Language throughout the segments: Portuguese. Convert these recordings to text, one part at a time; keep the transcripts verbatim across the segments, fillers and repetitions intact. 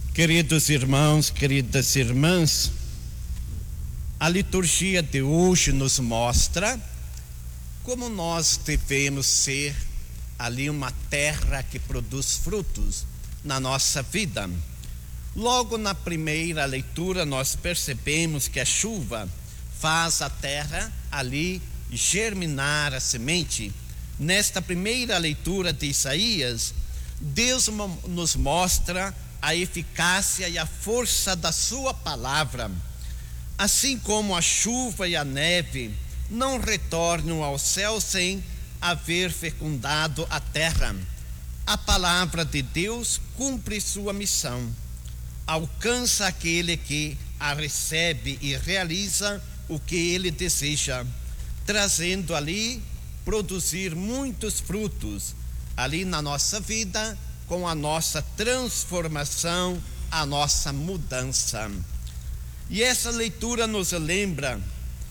Queridos irmãos, queridas irmãs, a liturgia de hoje nos mostra como nós devemos ser ali uma terra que produz frutos na nossa vida. Logo na primeira leitura nós percebemos que a chuva faz a terra ali germinar a semente. Nesta primeira leitura de Isaías, Deus nos mostra a eficácia e a força da sua palavra. Assim como a chuva e a neve não retornam ao céu sem haver fecundado a terra, a palavra de Deus cumpre sua missão, alcança aquele que a recebe e realiza o que ele deseja, trazendo ali produzir muitos frutos ali na nossa vida, com a nossa transformação, a nossa mudança. E essa leitura nos lembra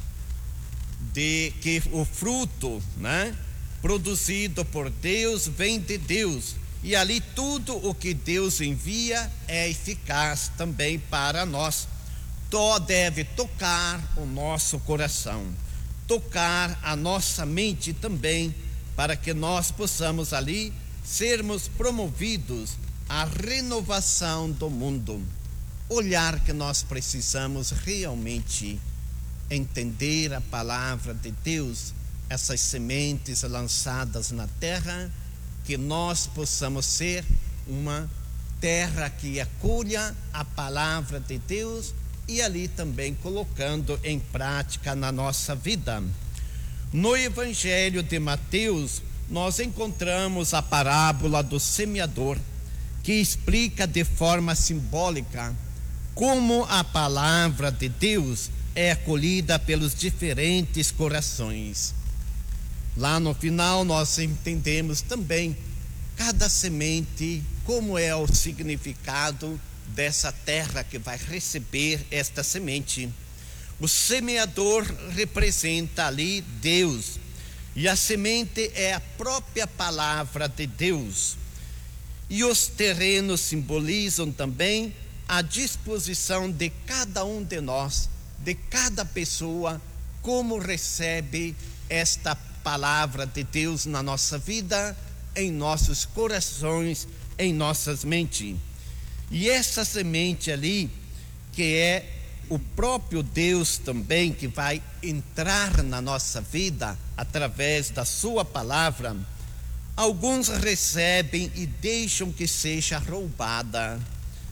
de que o fruto, né, produzido por Deus vem de Deus, e ali tudo o que Deus envia é eficaz também para nós. Só deve tocar o nosso coração, tocar a nossa mente também, para que nós possamos ali sermos promovidos à renovação do mundo. Olhar que nós precisamos realmente entender a palavra de Deus, essas sementes lançadas na terra, que nós possamos ser uma terra que acolha a palavra de Deus e ali também colocando em prática na nossa vida. No Evangelho de Mateus, nós encontramos a parábola do semeador, que explica de forma simbólica como a palavra de Deus é acolhida pelos diferentes corações. Lá no final nós entendemos também cada semente, como é o significado dessa terra que vai receber esta semente. O semeador representa ali Deus, e a semente é a própria palavra de Deus. E os terrenos simbolizam também a disposição de cada um de nós, de cada pessoa, como recebe esta palavra de Deus na nossa vida, em nossos corações, em nossas mentes. E essa semente ali, que é o próprio Deus também, que vai entrar na nossa vida através da sua palavra, alguns recebem e deixam que seja roubada.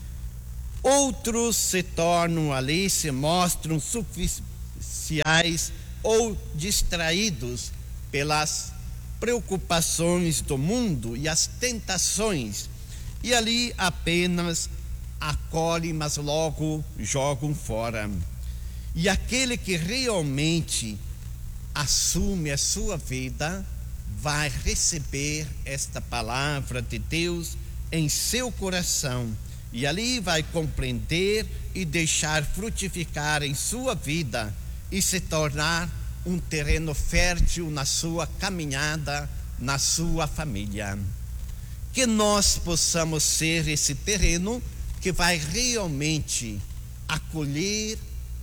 Outros se tornam ali, se mostram superficiais ou distraídos pelas preocupações do mundo e as tentações, e ali apenas acolhem, mas logo jogam fora. E aquele que realmente assume a sua vida vai receber esta palavra de Deus em seu coração, e ali vai compreender e deixar frutificar em sua vida e se tornar um terreno fértil na sua caminhada, na sua família. Que nós possamos ser esse terreno que vai realmente acolher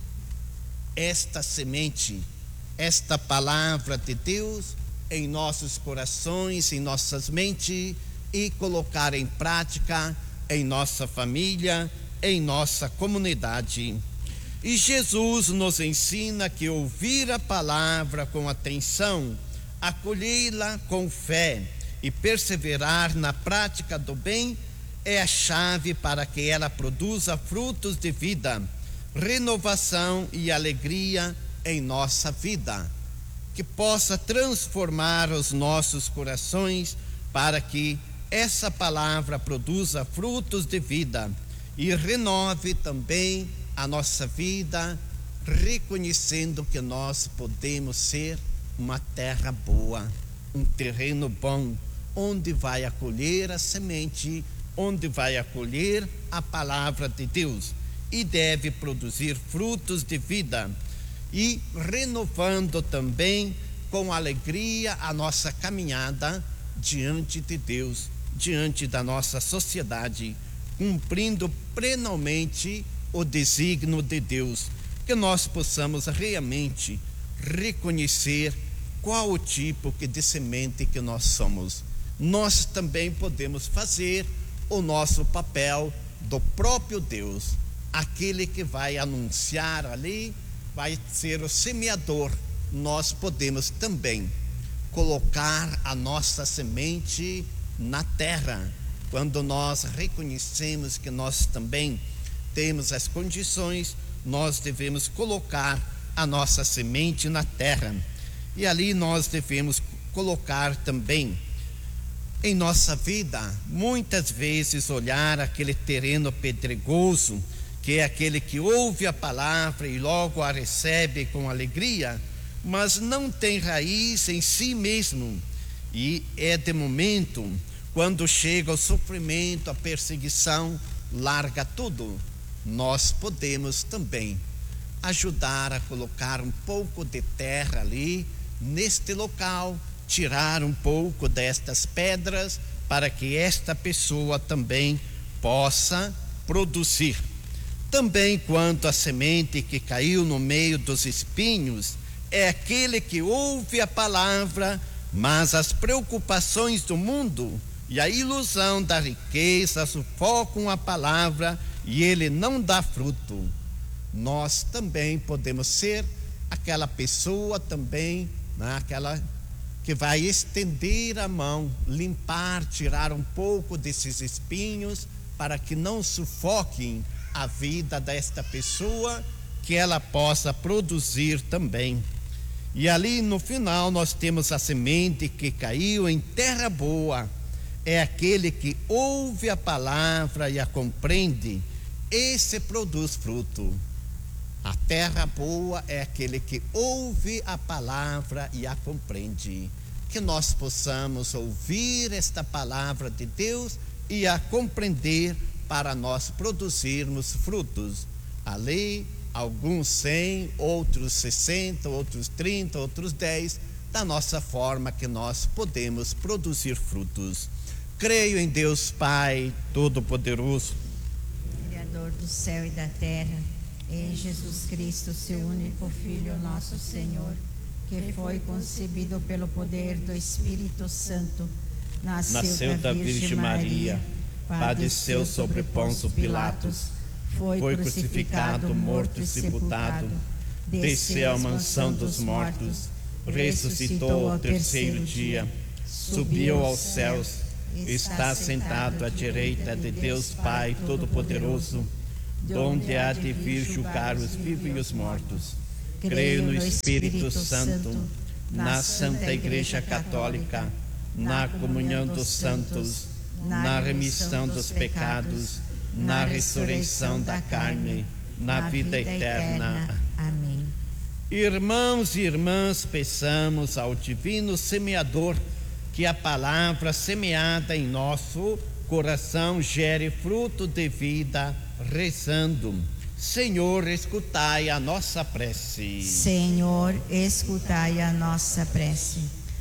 esta semente, esta palavra de Deus em nossos corações, em nossas mentes, e colocar em prática em nossa família, em nossa comunidade. E Jesus nos ensina que ouvir a palavra com atenção, acolhê-la com fé e perseverar na prática do bem é a chave para que ela produza frutos de vida, renovação e alegria em nossa vida, que possa transformar os nossos corações para que essa palavra produza frutos de vida e renove também a nossa vida, reconhecendo que nós podemos ser uma terra boa, um terreno bom, onde vai acolher a semente, onde vai acolher a palavra de Deus e deve produzir frutos de vida, e renovando também com alegria a nossa caminhada diante de Deus, diante da nossa sociedade, cumprindo plenamente o desígnio de Deus, que nós possamos realmente reconhecer qual o tipo de semente que nós somos. Nós também podemos fazer o nosso papel do próprio Deus, aquele que vai anunciar ali, vai ser o semeador. Nós podemos também colocar a nossa semente na terra, quando nós reconhecemos que nós também temos as condições, nós devemos colocar a nossa semente na terra, e ali nós devemos colocar também em nossa vida, muitas vezes olhar aquele terreno pedregoso, que é aquele que ouve a palavra e logo a recebe com alegria, mas não tem raiz em si mesmo, e é de momento, quando chega o sofrimento, a perseguição, larga tudo. Nós podemos também ajudar a colocar um pouco de terra ali, neste local, tirar um pouco destas pedras, para que esta pessoa também possa produzir. Também quanto à semente que caiu no meio dos espinhos, é aquele que ouve a palavra, mas as preocupações do mundo e a ilusão da riqueza sufocam a palavra e ele não dá fruto. Nós também podemos ser aquela pessoa também, né, aquela que vai estender a mão, limpar, tirar um pouco desses espinhos, para que não sufoquem a vida desta pessoa, que ela possa produzir também. E ali no final nós temos a semente que caiu em terra boa, é aquele que ouve a palavra e a compreende, esse produz fruto. A terra boa é aquele que ouve a palavra e a compreende. Que nós possamos ouvir esta palavra de Deus e a compreender, para nós produzirmos frutos. Ali, alguns cem, outros sessenta, outros trinta, outros dez, da nossa forma que nós podemos produzir frutos. Creio em Deus Pai Todo-Poderoso, Criador do céu e da terra, em Jesus Cristo, seu único Filho, nosso Senhor, que foi concebido pelo poder do Espírito Santo, nasceu, nasceu da Virgem Maria, padeceu sobre Pôncio Pilatos, foi crucificado, morto e sepultado, desceu à mansão dos mortos, ressuscitou ao terceiro dia, subiu aos céus, está sentado à direita de Deus Pai Todo-Poderoso, donde há de vir julgar os vivos e os mortos. Creio no Espírito Santo, na Santa Igreja Católica, na comunhão dos santos, na remissão dos pecados, na ressurreição da carne, na vida eterna. Amém. Irmãos e irmãs, peçamos ao Divino Semeador que a palavra semeada em nosso coração gere fruto de vida, rezando: Senhor, escutai a nossa prece. Senhor, escutai a nossa prece.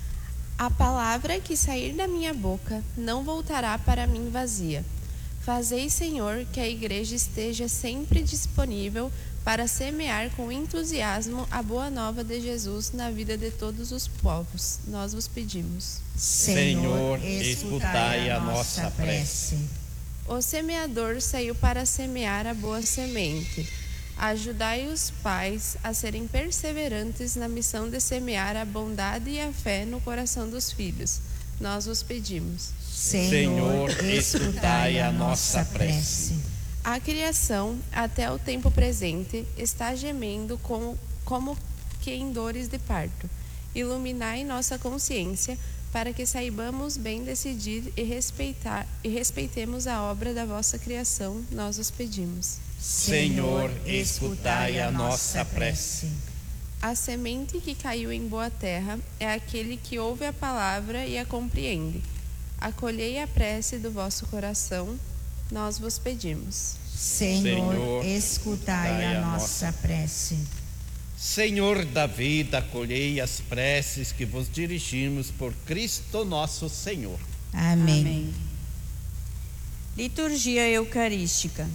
A palavra que sair da minha boca não voltará para mim vazia. Fazei, Senhor, que a igreja esteja sempre disponível para semear com entusiasmo a boa nova de Jesus na vida de todos os povos. Nós vos pedimos. Senhor, escutai a nossa prece. O semeador saiu para semear a boa semente. Ajudai os pais a serem perseverantes na missão de semear a bondade e a fé no coração dos filhos. Nós vos pedimos. Senhor, escutai a nossa prece. A criação, até o tempo presente, está gemendo com, como que em dores de parto. Iluminai nossa consciência, para que saibamos bem decidir e respeitar e respeitemos a obra da vossa criação, nós os pedimos. Senhor, escutai a nossa prece. A semente que caiu em boa terra é aquele que ouve a palavra e a compreende. Acolhei a prece do vosso coração, nós vos pedimos. Senhor, escutai a nossa prece. Senhor da vida, acolhei as preces que vos dirigimos por Cristo nosso Senhor. Amém. Amém. Liturgia Eucarística.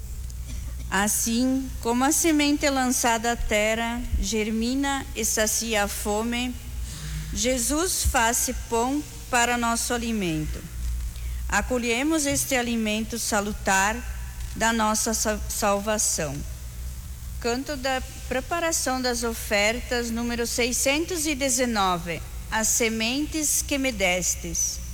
Assim como a semente lançada à terra germina e sacia a fome, Jesus faz-se pão para nosso alimento. Acolhemos este alimento salutar da nossa salvação. Canto da preparação das ofertas, número seiscentos e dezenove. As sementes que me destes.